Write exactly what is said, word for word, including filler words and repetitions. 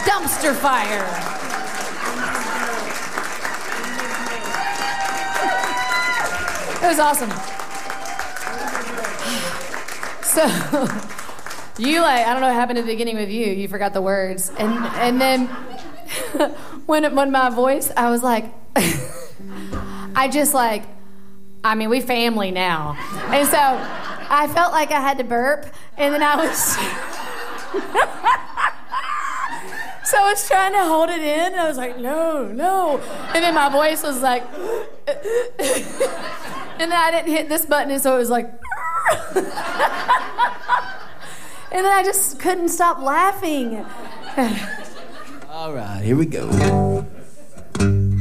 dumpster fire. It was awesome. So, you like, I don't know what happened at the beginning with you. You forgot the words. And and then when, when my voice, I was like, I just like, I mean, we family now. And so I felt like I had to burp. And then I was, so I was trying to hold it in. And I was like, no, no. And then my voice was like, and then I didn't hit this button. And so it was like, and then I just couldn't stop laughing. All right, here we go.